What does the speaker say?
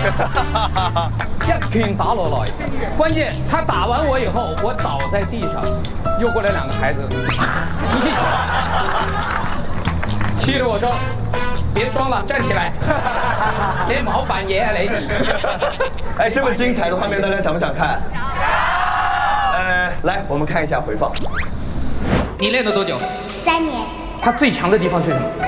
一拳打落來，關鍵他打完我以後，我倒在地上，又過來兩個孩子，一起氣得我說，別裝了，站起來，連毛板爺啊你！ 哎，這麼精彩的畫面，大家想不想看？來，我們看一下回放。 你練了多久？ 3年。 他最強的地方是什麼？